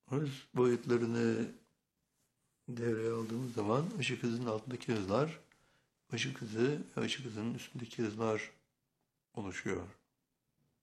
Hız boyutlarını devreye aldığımız zaman ışık hızının altındaki hızlar, ışık hızı ve ışık hızının üstündeki hızlar oluşuyor.